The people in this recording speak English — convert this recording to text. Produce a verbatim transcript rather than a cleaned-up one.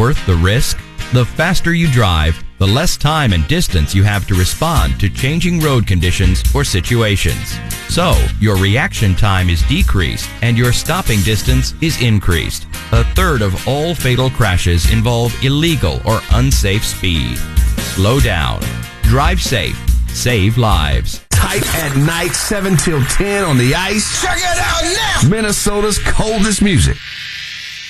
worth the risk? The faster you drive, the less time and distance you have to respond to changing road conditions or situations. So, your reaction time is decreased and your stopping distance is increased. A third of all fatal crashes involve illegal or unsafe speed. Slow down. Drive safe. Save lives. Tight at night, seven till ten on the ice. Check it out now! Minnesota's coldest music.